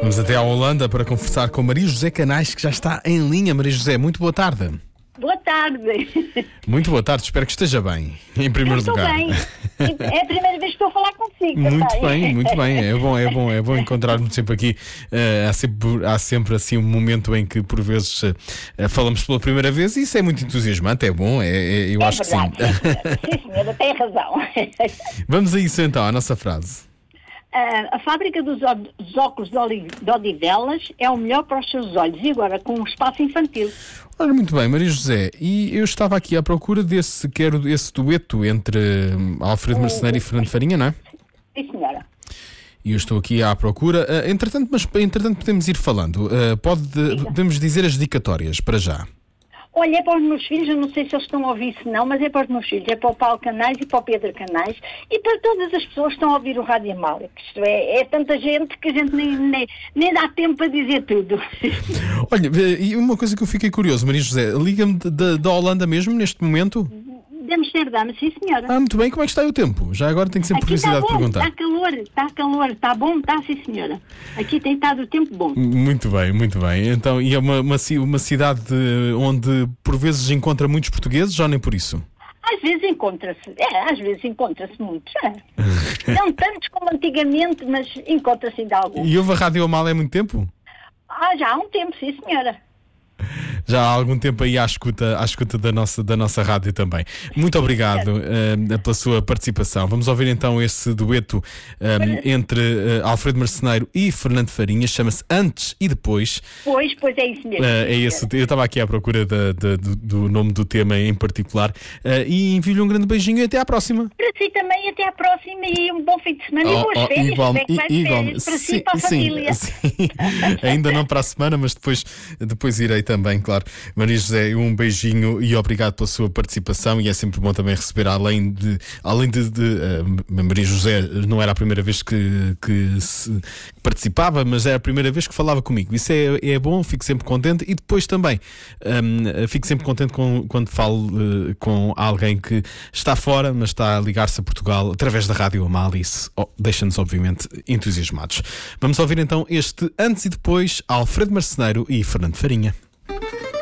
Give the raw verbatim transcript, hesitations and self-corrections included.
Vamos até à Holanda para conversar com Maria José Canais, que já está em linha. Maria José, muito boa tarde. Boa tarde. Muito boa tarde, espero que esteja bem, em primeiro Estou lugar. bem. É a primeira vez que estou a falar consigo. Muito também. bem, muito bem. É bom, é bom, é bom encontrar-nos sempre aqui. Uh, há, sempre, há sempre assim um momento em que por vezes uh, falamos pela primeira vez e isso é muito entusiasmante, é bom, é, é, eu É acho verdade, que sim. sim, senhora. Sim, senhora, tem razão. Vamos a isso então, à nossa frase. Uh, a fábrica dos, ó- dos óculos de, Oli- de Odivelas é o melhor para os seus olhos e agora com um espaço infantil. Ora, muito bem, Maria José, e eu estava aqui à procura desse, quero esse dueto entre hum, Alfredo Marceneiro e Fernando Farinha, não é? Sim, senhora. E eu estou aqui à procura. Uh, entretanto, mas entretanto podemos ir falando. Uh, pode, podemos dizer as dedicatórias para já. Olha, é para os meus filhos, eu não sei se eles estão a ouvir se não, mas é para os meus filhos, é para o Paulo Canais e para o Pedro Canais e para todas as pessoas que estão a ouvir o Rádio Amália, que isto é, é tanta gente que a gente nem, nem, nem dá tempo para dizer tudo. Olha, e uma coisa que eu fiquei curioso, Maria José, liga-me da, da Holanda mesmo, neste momento? De Amsterdã, sim senhora. Ah, muito bem, como é que está aí o tempo? Já agora tenho sempre Aqui está curiosidade de bom, perguntar. está calor, está calor, está bom, está sim senhora. Aqui tem estado o tempo bom. Muito bem, muito bem. Então, e é uma, uma, ci- uma cidade onde por vezes encontra muitos portugueses, ou nem por isso? Às vezes encontra-se, é, às vezes encontra-se muitos. É. Não tantos como antigamente, mas encontra-se ainda alguns. E houve a Rádio Amália há muito tempo? Ah, já há um tempo, sim senhora. Já há algum tempo aí à escuta, à escuta da, nossa, da nossa rádio também. Muito obrigado uh, pela sua participação. Vamos ouvir então esse dueto um, entre uh, Alfredo Marceneiro e Fernando Farinha. Chama-se Antes e Depois. Pois, pois é isso mesmo. Uh, é sim, esse, senhora. eu estava aqui à procura da- da- do, do nome do tema em particular. Uh, e envio-lhe um grande beijinho e até à próxima. Para si também, até à próxima e um bom fim de semana e boas férias. igual, Como é que vai de igual- férias? Para si sim, e para a sim, família. sim. Ainda não para a semana, mas depois, depois irei também, claro. Maria José, um beijinho e obrigado pela sua participação. E é sempre bom também receber, além de. Além de, de uh, Maria José não era a primeira vez que, que se participava, mas era a primeira vez que falava comigo. Isso é, é bom, fico sempre contente. E depois também um, fico sempre contente com, quando falo uh, com alguém que está fora, mas está a ligar-se a Portugal através da Rádio Amália. Isso oh, deixa-nos, obviamente, entusiasmados. Vamos ouvir então este Antes e Depois, Alfredo Marceneiro e Fernando Farinha.